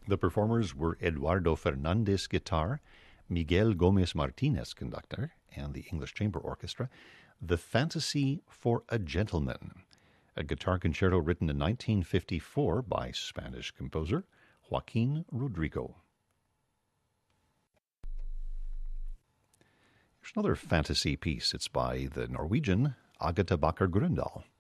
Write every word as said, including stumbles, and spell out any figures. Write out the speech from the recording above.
The performers were Eduardo Fernandez, guitar, Miguel Gomez Martinez, conductor, and the English Chamber Orchestra. The Fantasy for a Gentleman, a guitar concerto written in nineteen fifty-four by Spanish composer Joaquin Rodrigo. Here's another fantasy piece. It's by the Norwegian Agatha Bakker Grøndal.